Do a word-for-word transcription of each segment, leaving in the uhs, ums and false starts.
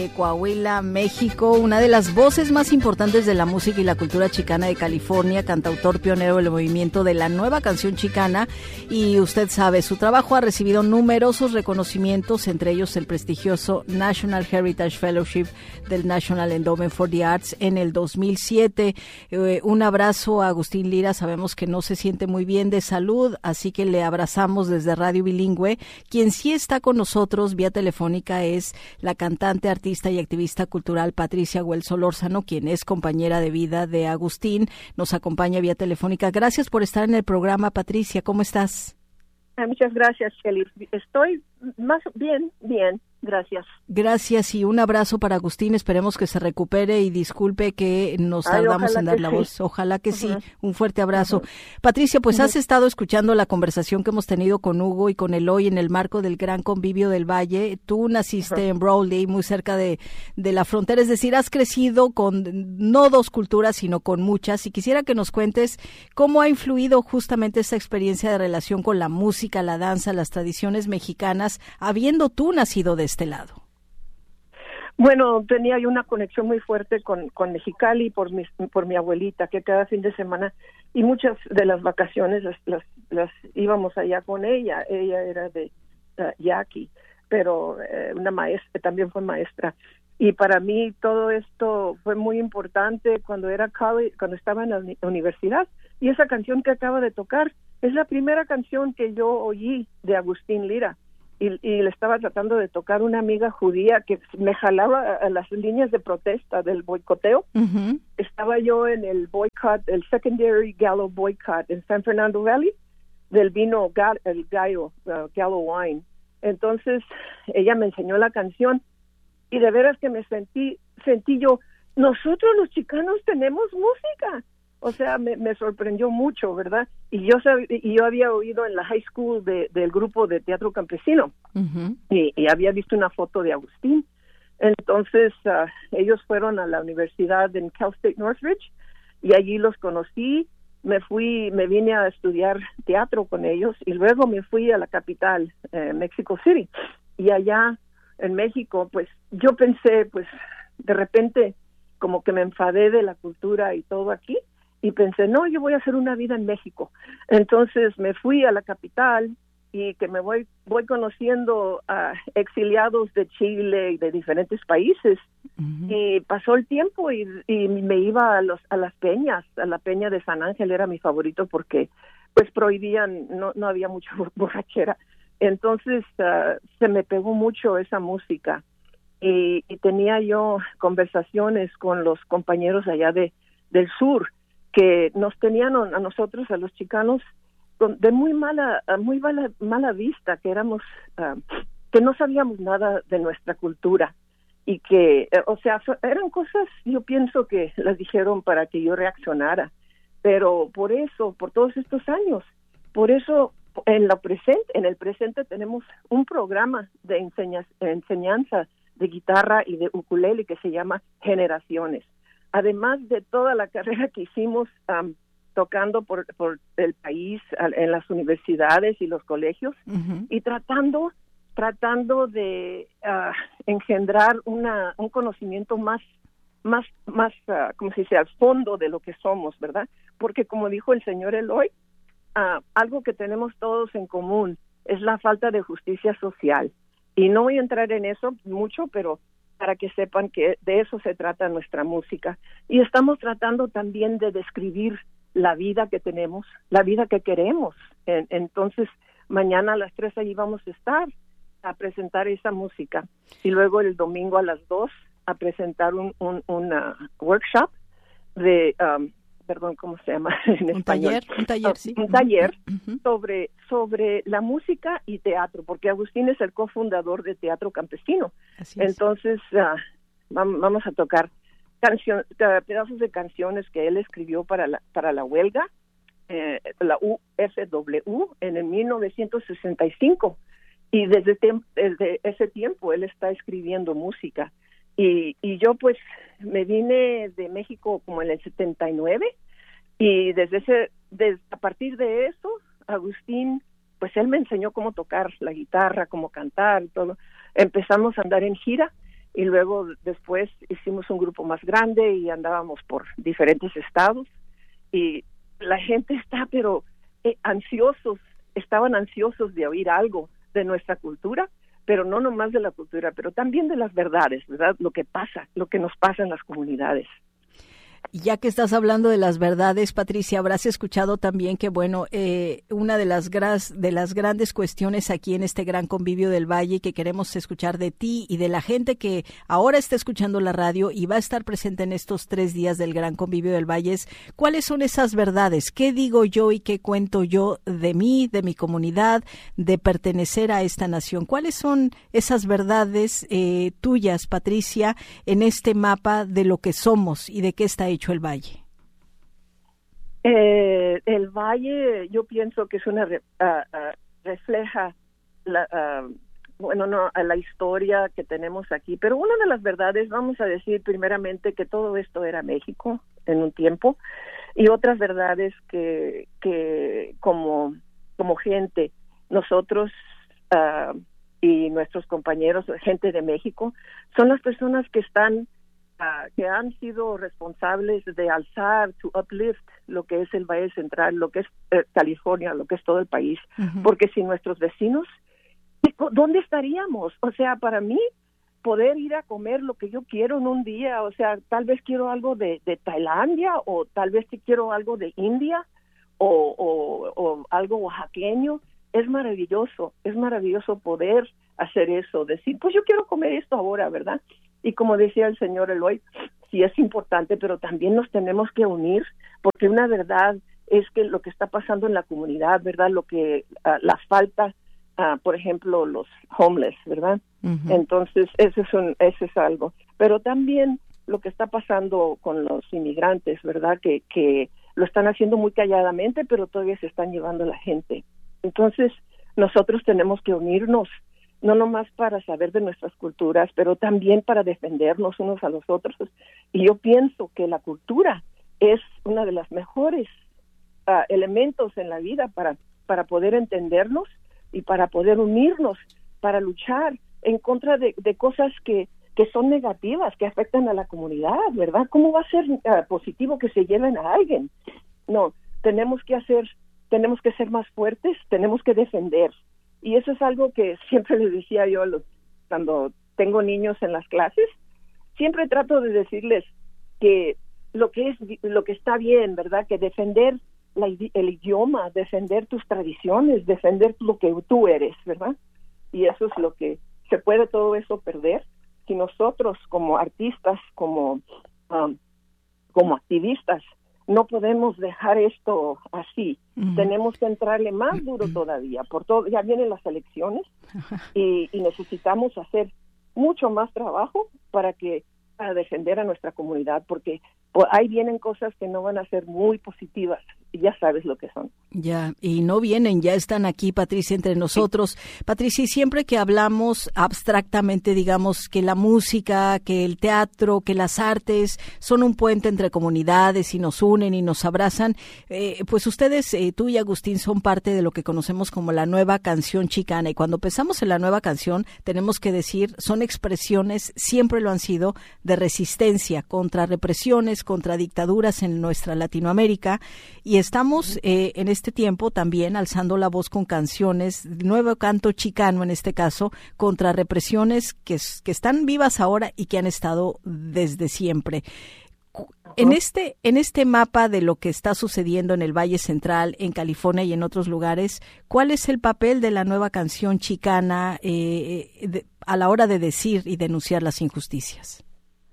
Coahuila, México, una de las voces más importantes de la música y la cultura chicana de California, cantautor pionero del movimiento de la nueva canción chicana, y usted sabe, su trabajo ha recibido numerosos reconocimientos, entre ellos el prestigioso National Heritage Fellowship del National Endowment for the Arts en el dos mil siete. Eh, un abrazo a Agustín Lira, sabemos que no se siente muy bien de salud, así que le abrazamos desde Radio Bilingüe. Quien sí está con nosotros vía telefónica es la cantante, artista y activista cultural Patricia Güell Solórzano, quien es compañera de vida de Agustín. Nos acompaña vía telefónica. Gracias por estar en el programa, Patricia. ¿Cómo estás? Muchas gracias, Kelly. Estoy más bien, bien, gracias. Gracias y un abrazo para Agustín. Esperemos que se recupere y disculpe que nos Ay, tardamos en dar la sí. voz. Ojalá que uh-huh. sí. Un fuerte abrazo. Uh-huh. Patricia, pues uh-huh. has estado escuchando la conversación que hemos tenido con Hugo y con Eloy en el marco del Gran Convivio del Valle. Tú naciste uh-huh. en Brawley, muy cerca de, de la frontera, es decir, has crecido con no dos culturas, sino con muchas. Y quisiera que nos cuentes cómo ha influido justamente esta experiencia de relación con la música, la danza, las tradiciones mexicanas, habiendo tú nacido de este lado. Bueno, tenía yo una conexión muy fuerte con, con Mexicali por mi, por mi abuelita, que cada fin de semana y muchas de las vacaciones las, las, las íbamos allá con ella. Ella era de uh, Yaqui, pero eh, una maestra, también fue maestra. Y para mí todo esto fue muy importante cuando era college, cuando estaba en la uni- universidad. Y esa canción que acaba de tocar es la primera canción que yo oí de Agustín Lira. Y, y le estaba tratando de tocar una amiga judía que me jalaba a, a las líneas de protesta del boicoteo. Uh-huh. Estaba yo en el boycott, el secondary Gallo boycott en San Fernando Valley, del vino, el Gallo, uh, Gallo Wine. Entonces, ella me enseñó la canción y de veras que me sentí, sentí yo, nosotros los chicanos tenemos música. O sea, me, me sorprendió mucho, ¿verdad? Y yo sab- y yo había oído en la high school de, del grupo de teatro campesino uh-huh. y, y había visto una foto de Agustín. Entonces, uh, ellos fueron a la universidad en Cal State Northridge y allí los conocí. Me fui, me vine a estudiar teatro con ellos y luego me fui a la capital, eh, Mexico City. Y allá en México, pues yo pensé, pues de repente como que me enfadé de la cultura y todo aquí. Y pensé, no, yo voy a hacer una vida en México. Entonces me fui a la capital y que me voy voy conociendo a exiliados de Chile y de diferentes países. Uh-huh. Y pasó el tiempo y, y me iba a los a las peñas, a la peña de San Ángel era mi favorito porque pues prohibían, no no había mucha borrachera. Entonces uh, se me pegó mucho esa música y, y tenía yo conversaciones con los compañeros allá de del sur que nos tenían a nosotros, a los chicanos, de muy mala, muy mala, mala vista, que éramos, uh, que no sabíamos nada de nuestra cultura y que, o sea, eran cosas, yo pienso que las dijeron para que yo reaccionara, pero por eso, por todos estos años, por eso en la presente, en el presente tenemos un programa de enseña, enseñanza de guitarra y de ukulele que se llama Generaciones. Además de toda la carrera que hicimos um, tocando por, por el país, en las universidades y los colegios, uh-huh. y tratando tratando de uh, engendrar una un conocimiento más, más, más uh, como se dice, al fondo de lo que somos, ¿verdad? Porque como dijo el señor Eloy, uh, algo que tenemos todos en común es la falta de justicia social. Y no voy a entrar en eso mucho, pero para que sepan que de eso se trata nuestra música. Y estamos tratando también de describir la vida que tenemos, la vida que queremos. En, entonces, mañana a las tres allí vamos a estar a presentar esa música. Y luego el domingo a las dos a presentar un, un una workshop de, um, perdón, ¿cómo se llama en un español? Taller, un taller, sí. Un taller uh-huh. sobre, sobre la música y teatro, porque Agustín es el cofundador de Teatro Campesino. Así es. Entonces, uh, vamos a tocar canción, pedazos de canciones que él escribió para la, para la huelga, eh, la U F W, en el mil novecientos sesenta y cinco. Y desde, tem- desde ese tiempo él está escribiendo música. Y, y yo pues me vine de México como en el setenta y nueve y desde ese, desde, a partir de eso, Agustín, pues él me enseñó cómo tocar la guitarra, cómo cantar, todo. Empezamos a andar en gira y luego después hicimos un grupo más grande y andábamos por diferentes estados, y la gente está pero eh, ansiosos, estaban ansiosos de oír algo de nuestra cultura, pero no nomás de la cultura, pero también de las verdades, ¿verdad? Lo que pasa, lo que nos pasa en las comunidades. Ya que estás hablando de las verdades, Patricia, habrás escuchado también que, bueno, eh, una de las, gras, de las grandes cuestiones aquí en este gran convivio del Valle que queremos escuchar de ti y de la gente que ahora está escuchando la radio y va a estar presente en estos tres días del gran convivio del Valle es, ¿cuáles son esas verdades? ¿Qué digo yo y qué cuento yo de mí, de mi comunidad, de pertenecer a esta nación? ¿Cuáles son esas verdades eh, tuyas, Patricia, en este mapa de lo que somos y de qué está hecho el Valle? Eh, el Valle, yo pienso que es una uh, uh, refleja la, uh, bueno, no, la historia que tenemos aquí, pero una de las verdades, vamos a decir primeramente que todo esto era México en un tiempo, y otras verdades que, que como, como gente, nosotros uh, y nuestros compañeros, gente de México, son las personas que están Uh, que han sido responsables de alzar, to uplift lo que es el Valle Central, lo que es eh, California, lo que es todo el país, uh-huh. Porque sin nuestros vecinos, ¿dónde estaríamos? O sea, para mí, poder ir a comer lo que yo quiero en un día, o sea, tal vez quiero algo de, de Tailandia, o tal vez quiero algo de India, o, o, o algo oaxaqueño, es maravilloso, es maravilloso poder hacer eso, decir, pues yo quiero comer esto ahora, ¿verdad? Y como decía el señor Eloy, sí es importante, pero también nos tenemos que unir, porque una verdad es que lo que está pasando en la comunidad, ¿verdad? Lo que, uh, la falta, uh, por ejemplo, los homeless, ¿verdad? Uh-huh. Entonces, eso es, un, eso es algo. Pero también lo que está pasando con los inmigrantes, ¿verdad? Que, que lo están haciendo muy calladamente, pero todavía se están llevando a la gente. Entonces, nosotros tenemos que unirnos, no nomás para saber de nuestras culturas, pero también para defendernos unos a los otros. Y yo pienso que la cultura es una de las mejores uh, elementos en la vida para, para poder entendernos y para poder unirnos, para luchar en contra de, de cosas que, que son negativas, que afectan a la comunidad, ¿verdad? ¿Cómo va a ser uh, positivo que se lleven a alguien? No, tenemos que hacer, tenemos que ser más fuertes, tenemos que defender. Y eso es algo que siempre les decía yo a los, cuando tengo niños en las clases, siempre trato de decirles que lo que es lo que está bien, ¿verdad? Que defender la, el idioma, defender tus tradiciones, defender lo que tú eres, ¿verdad? Y eso es lo que se puede todo eso perder si nosotros como artistas, como um, como activistas, no podemos dejar esto así. Uh-huh. Tenemos que entrarle más duro todavía. Por todo, ya vienen las elecciones y, y necesitamos hacer mucho más trabajo para que para defender a nuestra comunidad, porque pues, ahí vienen cosas que no van a ser muy positivas y ya sabes lo que son. Ya, y no vienen, ya están aquí, Patricia, entre nosotros. Sí. Patricia, y siempre que hablamos abstractamente, digamos, que la música, que el teatro, que las artes son un puente entre comunidades y nos unen y nos abrazan, eh, pues ustedes, eh, tú y Agustín, son parte de lo que conocemos como la nueva canción chicana. Y cuando pensamos en la nueva canción, tenemos que decir, son expresiones, siempre lo han sido, de resistencia contra represiones, contra dictaduras en nuestra Latinoamérica. Y estamos eh, en este tiempo también alzando la voz con canciones, nuevo canto chicano en este caso, contra represiones que, que están vivas ahora y que han estado desde siempre. En este, en este mapa de lo que está sucediendo en el Valle Central, en California y en otros lugares, ¿cuál es el papel de la nueva canción chicana eh, de, a la hora de decir y denunciar las injusticias?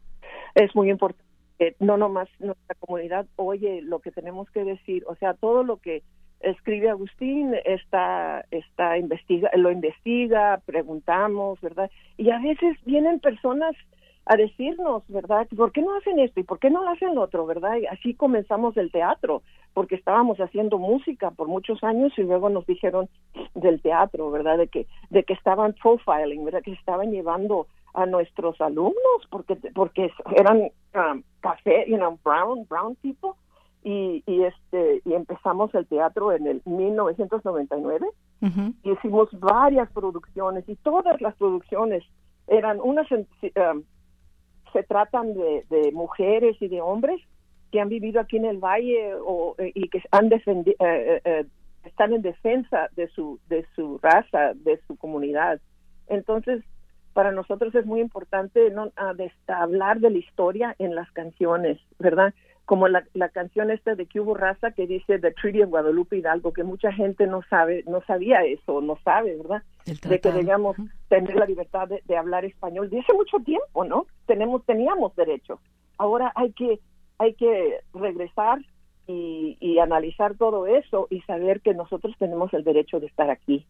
Es muy importante. Eh, no nomás nuestra comunidad oye lo que tenemos que decir, o sea, todo lo que escribe Agustín está está investiga lo investiga, preguntamos, ¿verdad? Y a veces vienen personas a decirnos, ¿verdad? ¿Por qué no hacen esto y por qué no hacen lo otro, verdad? Y así comenzamos el teatro, porque estábamos haciendo música por muchos años y luego nos dijeron del teatro, ¿verdad? De que de que estaban profiling, ¿verdad? Que estaban llevando a nuestros alumnos porque porque eran um, café, you know, brown brown people y y este y empezamos el teatro en el mil novecientos noventa y nueve. Uh-huh. Y hicimos varias producciones y todas las producciones eran unas um, se tratan de, de mujeres y de hombres que han vivido aquí en el valle o y que han defendido eh, eh, están en defensa de su de su raza, de su comunidad. Entonces, para nosotros es muy importante no a, de, a hablar de la historia en las canciones, ¿verdad? Como la, la canción esta de Que Hubo Raza que dice The Treaty of Guadalupe Hidalgo, que mucha gente no sabe, no sabía eso, no sabe, ¿verdad? De que debíamos uh-huh. tener la libertad de, de hablar español de hace mucho tiempo, ¿no? Tenemos, teníamos derecho. Ahora hay que, hay que regresar y, y analizar todo eso y saber que nosotros tenemos el derecho de estar aquí.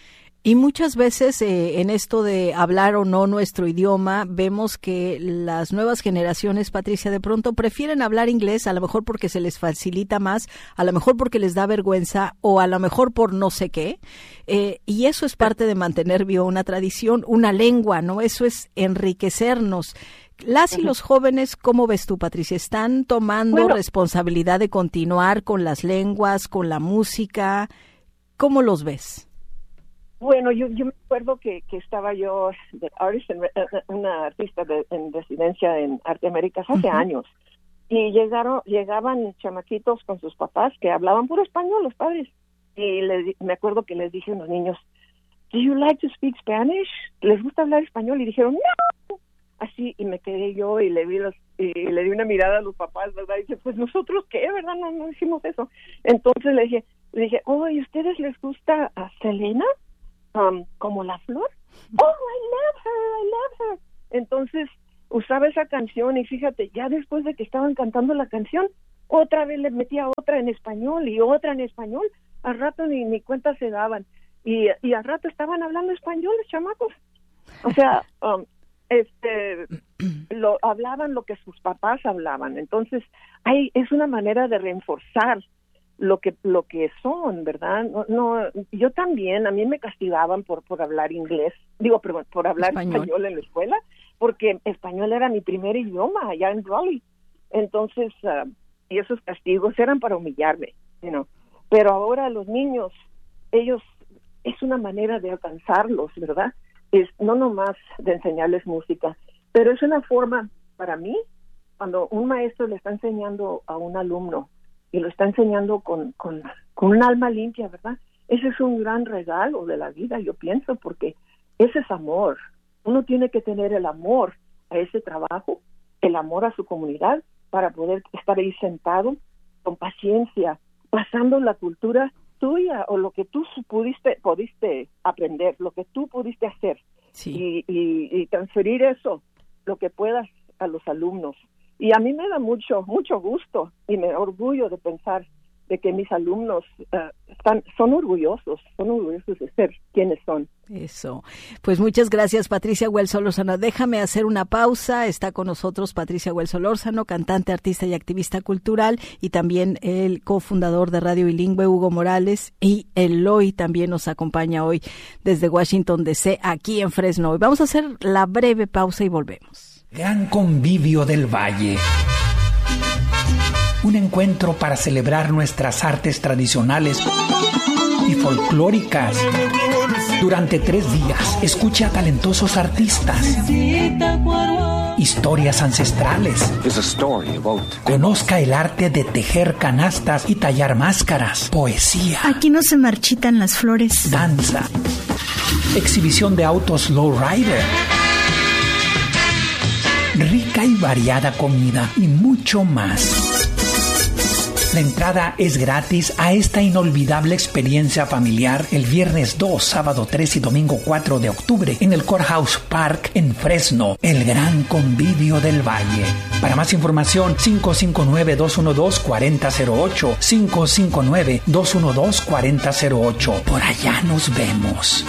Y muchas veces eh, en esto de hablar o no nuestro idioma, vemos que las nuevas generaciones, Patricia, de pronto prefieren hablar inglés, a lo mejor porque se les facilita más, a lo mejor porque les da vergüenza o a lo mejor por no sé qué. Eh, y eso es parte de mantener viva una tradición, una lengua, ¿no? Eso es enriquecernos. Las y los jóvenes, ¿cómo ves tú, Patricia? ¿Están tomando bueno, responsabilidad de continuar con las lenguas, con la música? ¿Cómo los ves? Bueno, yo, yo me acuerdo que, que estaba yo, de artist en, una artista de, en residencia en Arte Américas hace uh-huh. años, y llegaron llegaban chamaquitos con sus papás que hablaban puro español, los padres, y les, me acuerdo que les dije a los niños, ¿Do you like to speak Spanish? ¿Les gusta hablar español? Y dijeron, no. Así, y me quedé yo y le vi los y le di una mirada a los papás, ¿verdad? Y dice, pues nosotros qué, ¿verdad? No, no hicimos eso. Entonces le dije, le dije, oh, ¿y ustedes les gusta a Selena? Um, como la flor. Oh, I love her, I love her. Entonces usaba esa canción y fíjate, ya después de que estaban cantando la canción, otra vez le metía otra en español y otra en español. Al rato ni, ni cuenta se daban. Y, y al rato estaban hablando español los chamacos. O sea, um, este, lo hablaban lo que sus papás hablaban. Entonces, hay, es una manera de reforzar lo que lo que son, ¿verdad? No, no, yo también, a mí me castigaban por por hablar inglés, digo, perdón, por hablar español. español en la escuela, porque español era mi primer idioma allá en Raleigh. Entonces, uh, y esos castigos eran para humillarme, you know. Pero ahora los niños, ellos, es una manera de alcanzarlos, ¿verdad? Es no nomás de enseñarles música, pero es una forma, para mí, cuando un maestro le está enseñando a un alumno y lo está enseñando con, con, con un alma limpia, ¿verdad? Ese es un gran regalo de la vida, yo pienso, porque ese es amor. Uno tiene que tener el amor a ese trabajo, el amor a su comunidad, para poder estar ahí sentado con paciencia, pasando la cultura tuya o lo que tú pudiste, pudiste aprender, lo que tú pudiste hacer, sí. y, y, y transferir eso, lo que puedas, a los alumnos. Y a mí me da mucho, mucho gusto y me orgullo de pensar de que mis alumnos uh, están, son orgullosos, son orgullosos de ser quienes son. Eso. Pues muchas gracias, Patricia Güell Solórzano. Déjame hacer una pausa. Está con nosotros Patricia Güell Solórzano, cantante, artista y activista cultural, y también el cofundador de Radio Bilingüe, Hugo Morales, y Eloy también nos acompaña hoy desde Washington D C, aquí en Fresno. Y vamos a hacer la breve pausa y volvemos. Gran Convivio del Valle. Un encuentro para celebrar nuestras artes tradicionales y folclóricas. Durante tres días, escuche a talentosos artistas, historias ancestrales, conozca el arte de tejer canastas y tallar máscaras, poesía. Aquí no se marchitan las flores. Danza, exhibición de autos lowrider, rica y variada comida y mucho más. La entrada es gratis a esta inolvidable experiencia familiar el viernes dos, sábado tres y domingo cuatro de octubre en el Courthouse Park en Fresno, el Gran Convivio del Valle. Para más información, cinco cinco nueve, dos uno dos, cuatro cero cero ocho, cinco cinco nueve, dos uno dos, cuatro cero cero ocho. Por allá nos vemos.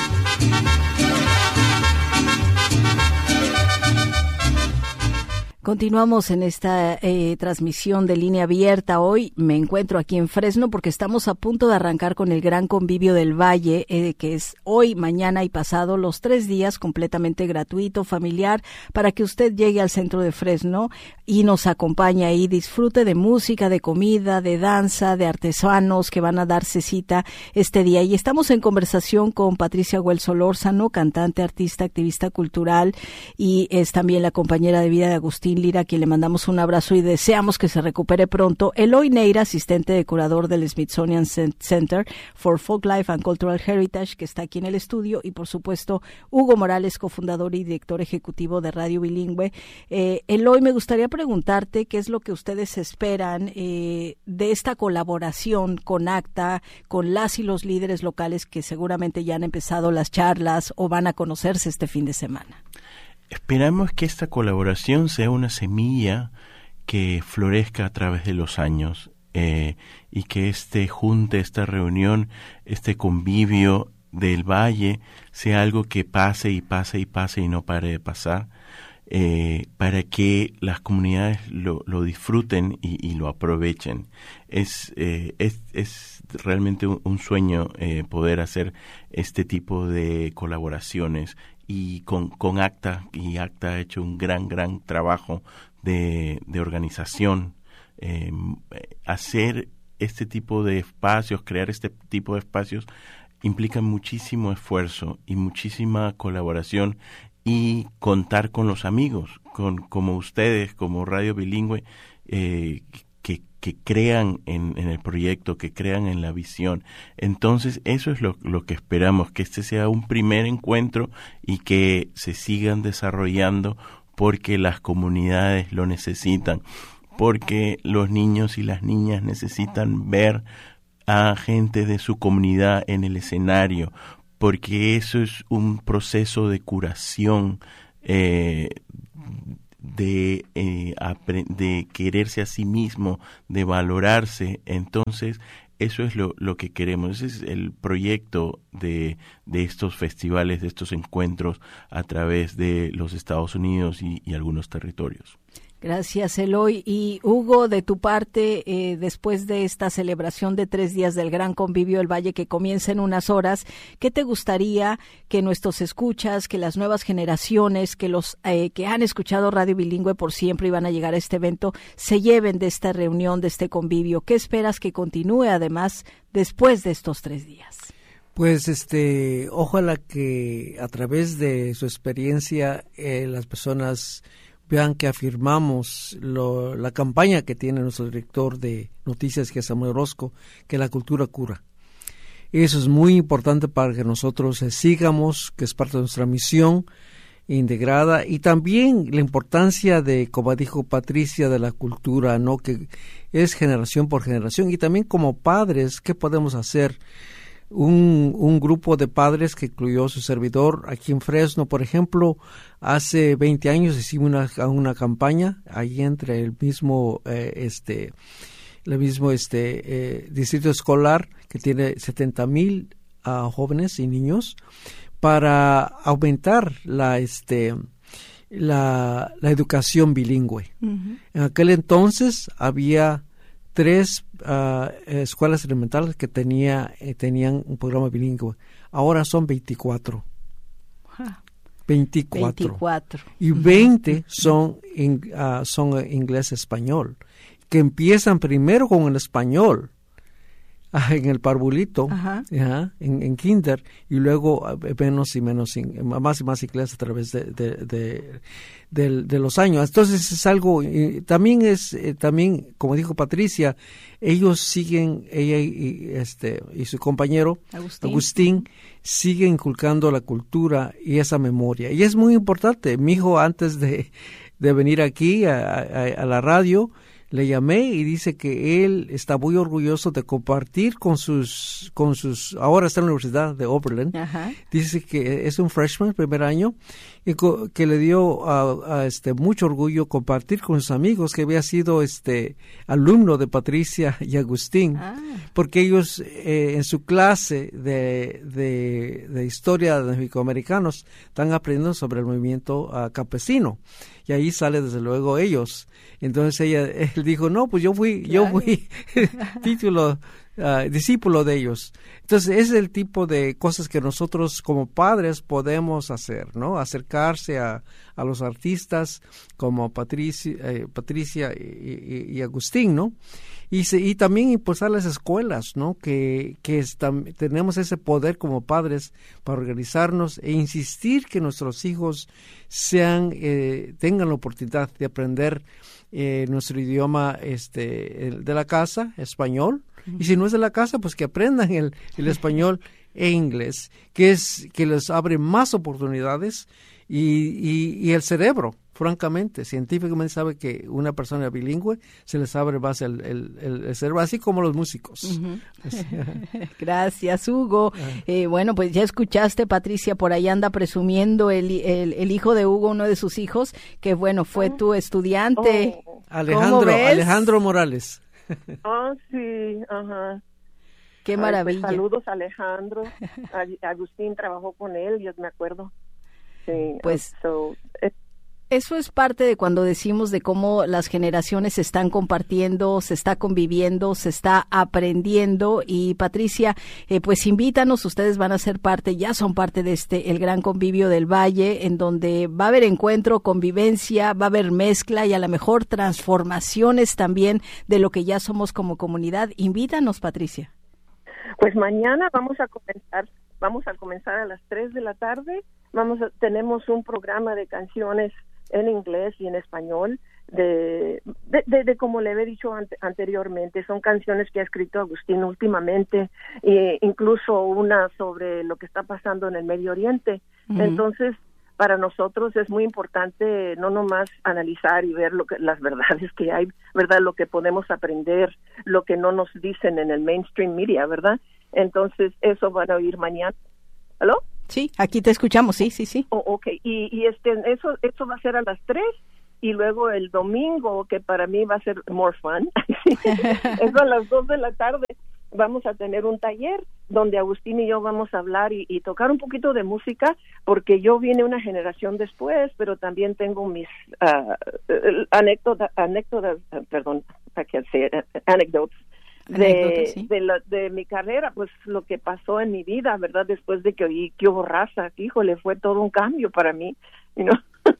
Continuamos en esta eh, transmisión de Línea Abierta. Hoy me encuentro aquí en Fresno porque estamos a punto de arrancar con el Gran Convivio del Valle, eh, que es hoy, mañana y pasado, los tres días, completamente gratuito, familiar, para que usted llegue al centro de Fresno y nos acompañe ahí, disfrute de música, de comida, de danza, de artesanos que van a darse cita este día. Y estamos en conversación con Patricia Güell Solórzano, cantante, artista, activista cultural, y es también la compañera de vida de Agustín Lira, a quien le mandamos un abrazo y deseamos que se recupere pronto. Eloy Neira, asistente de curador del Smithsonian Center for Folklife and Cultural Heritage, que está aquí en el estudio, y por supuesto Hugo Morales, cofundador y director ejecutivo de Radio Bilingüe. Eh, Eloy, me gustaría preguntarte qué es lo que ustedes esperan eh, de esta colaboración con ACTA, con las y los líderes locales que seguramente ya han empezado las charlas o van a conocerse este fin de semana. Esperamos que esta colaboración sea una semilla que florezca a través de los años eh, y que este junte, esta reunión, este convivio del Valle sea algo que pase y pase y pase y no pare de pasar, eh, para que las comunidades lo, lo disfruten y, y lo aprovechen. Es, eh, es, es realmente un, un sueño eh, poder hacer este tipo de colaboraciones. Y con, con ACTA, y ACTA ha hecho un gran, gran trabajo de, de organización. Eh, hacer este tipo de espacios, crear este tipo de espacios, implica muchísimo esfuerzo y muchísima colaboración, y contar con los amigos, con como ustedes, como Radio Bilingüe, eh, que, que crean en, en el proyecto, que crean en la visión. Entonces, eso es lo, lo que esperamos, que este sea un primer encuentro y que se sigan desarrollando, porque las comunidades lo necesitan, porque los niños y las niñas necesitan ver a gente de su comunidad en el escenario, porque eso es un proceso de curación, eh, de eh, de quererse a sí mismo, de valorarse. Entonces eso es lo, lo que queremos. Ese es el proyecto de, de estos festivales, de estos encuentros a través de los Estados Unidos y, y algunos territorios. Gracias, Eloy. Y Hugo, de tu parte, eh, después de esta celebración de tres días del Gran Convivio del Valle que comienza en unas horas, ¿qué te gustaría que nuestros escuchas, que las nuevas generaciones, que los eh, que han escuchado Radio Bilingüe por siempre y van a llegar a este evento, se lleven de esta reunión, de este convivio? ¿Qué esperas que continúe además después de estos tres días? Pues este, ojalá que a través de su experiencia eh, las personas vean que afirmamos lo, la campaña que tiene nuestro director de noticias, que es Samuel Orozco, que la cultura cura. Eso es muy importante para que nosotros eh, sigamos, que es parte de nuestra misión integrada, y también la importancia de, como dijo Patricia, de la cultura, ¿no? Que es generación por generación, y también como padres, ¿qué podemos hacer? Un, un grupo de padres que incluyó su servidor aquí en Fresno, por ejemplo, hace veinte años hicimos una, una campaña ahí entre el mismo eh, este el mismo este eh, distrito escolar, que tiene setenta mil uh, jóvenes y niños, para aumentar la este la, la educación bilingüe. Uh-huh. En aquel entonces había tres uh, escuelas elementales que tenía eh, tenían un programa bilingüe. Ahora son veinticuatro. veinticuatro. veinticuatro. Y veinte son, in, uh, son inglés-español, que empiezan primero con el español, uh, en el parvulito, uh, en, en kinder, y luego uh, menos y menos, in, más y más inglés a través de, de, de, de, de los años. Entonces es algo, eh, también es, eh, también, como dijo Patricia, ellos siguen, ella y, este, y su compañero, Agustín, Agustín siguen inculcando la cultura y esa memoria. Y es muy importante. Mi hijo, antes de, de venir aquí a, a, a la radio, le llamé y dice que él está muy orgulloso de compartir con sus, con sus, ahora está en la Universidad de Oberlin. Ajá. Dice que es un freshman, primer año, y co- que le dio a, a este mucho orgullo compartir con sus amigos que había sido este alumno de Patricia y Agustín, Ah. porque ellos eh, en su clase de, de, de historia de mexicoamericanos están aprendiendo sobre el movimiento uh, campesino, y ahí sale desde luego ellos. Entonces ella, él dijo, no, pues yo fui, Claro. yo fui título, uh, discípulo de ellos. Entonces es el tipo de cosas que nosotros como padres podemos hacer, ¿no? Acercarse a, a los artistas como Patricia, eh, Patricia y, y, y Agustín, ¿no? Y, se, y también impulsar las escuelas, ¿no? Que, que está, tenemos ese poder como padres para organizarnos e insistir que nuestros hijos sean, eh, tengan la oportunidad de aprender eh, nuestro idioma este, el de la casa, español, y si no es de la casa, pues que aprendan el, el español e inglés, que es que les abre más oportunidades y, y, y el cerebro, francamente, científicamente sabe que una persona bilingüe se les abre más el, el, el, el cerebro, así como los músicos. Uh-huh. Gracias, Hugo. Eh, bueno, pues ya escuchaste, Patricia, por ahí anda presumiendo el, el, el hijo de Hugo, uno de sus hijos, que bueno, fue tu estudiante. Oh. Alejandro, Alejandro Morales. Ah, sí, ajá. Qué Ay, maravilla. Pues, saludos a Alejandro. A- Agustín trabajó con él, yo me acuerdo. Sí, Pues, so, eh, eso es parte de cuando decimos de cómo las generaciones se están compartiendo, se está conviviendo, se está aprendiendo. Y Patricia, eh, pues invítanos, ustedes van a ser parte, ya son parte de este, el gran convivio del Valle, en donde va a haber encuentro, convivencia, va a haber mezcla y a lo mejor transformaciones también de lo que ya somos como comunidad. Invítanos, Patricia. pues mañana vamos a comenzar, vamos a comenzar a las tres de la tarde. Vamos a, tenemos un programa de canciones en inglés y en español, de, de, de, de como le he dicho ante, anteriormente, son canciones que ha escrito Agustín últimamente, e incluso una sobre lo que está pasando en el Medio Oriente. Uh-huh. Entonces, para nosotros es muy importante no nomás analizar y ver lo que, las verdades que hay, ¿verdad? Lo que podemos aprender, lo que no nos dicen en el mainstream media, ¿verdad? Entonces, eso van a oír mañana. ¿Aló? Sí, aquí te escuchamos, sí, sí, sí. Oh, ok, y, y este, eso, eso va a ser a las tres, y luego el domingo, que para mí va a ser more fun, eso a las dos de la tarde, vamos a tener un taller donde Agustín y yo vamos a hablar y, y tocar un poquito de música, porque yo vine una generación después, pero también tengo mis uh, anécdotas, anécdotas, perdón, I can't say it, anécdotas, de, sí. de, la, de mi carrera, pues lo que pasó en mi vida, ¿verdad? Después de que oí que hubo raza, híjole, fue todo un cambio para mí, you know?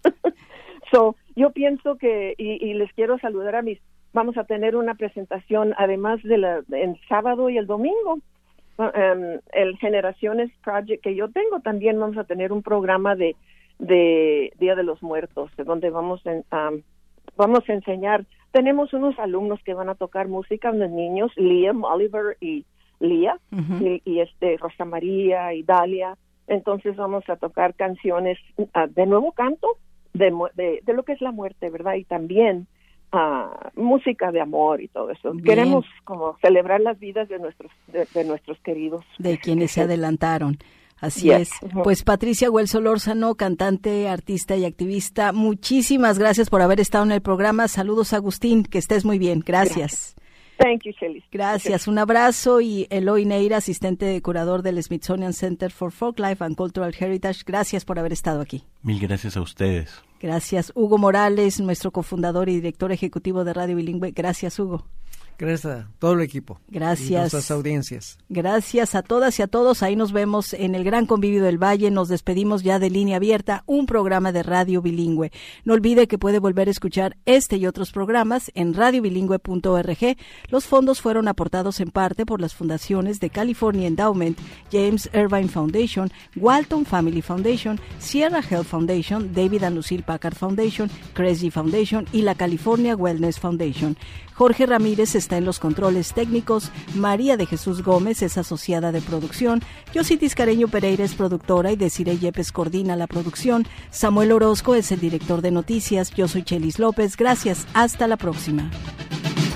So, yo pienso que, y, y les quiero saludar a mis, vamos a tener una presentación, además de la, en sábado y el domingo, um, el Generaciones Project que yo tengo, también vamos a tener un programa de, de Día de los Muertos, donde vamos a, um, vamos a enseñar. Tenemos unos alumnos que van a tocar música, unos niños, Liam, Oliver y Lía, uh-huh. y, y este Rosa María y Dalia. Entonces vamos a tocar canciones uh, de nuevo canto, de, de, de lo que es la muerte, ¿verdad? Y también uh, música de amor y todo eso. Bien. Queremos como celebrar las vidas de nuestros, de, de nuestros queridos. De quienes se adelantaron. Así yes. es. Pues Patricia Güell Solórzano, cantante, artista y activista, muchísimas gracias por haber estado en el programa. Saludos, Agustín, que estés muy bien. Gracias. Gracias. Thank you, Shelly. Gracias. Un abrazo. Y Eloy Neira, asistente de curador del Smithsonian Center for Folklife and Cultural Heritage, gracias por haber estado aquí. Mil gracias a ustedes. Gracias. Hugo Morales, nuestro cofundador y director ejecutivo de Radio Bilingüe. Gracias, Hugo. Gracias a todo el equipo. Gracias. Y nuestras audiencias. Gracias a todas y a todos. Ahí nos vemos en el Gran Convivio del Valle. Nos despedimos ya de Línea Abierta, un programa de Radio Bilingüe. No olvide que puede volver a escuchar este y otros programas en radio bilingüe punto org. Los fondos fueron aportados en parte por las fundaciones de California Endowment, James Irvine Foundation, Walton Family Foundation, Sierra Health Foundation, David and Lucille Packard Foundation, Cresgy Foundation y la California Wellness Foundation. Jorge Ramírez está en los controles técnicos, María de Jesús Gómez es asociada de producción, Yossi Tiscareño Pereira es productora y Desiree Yepes coordina la producción, Samuel Orozco es el director de noticias, yo soy Chelis López, gracias, hasta la próxima.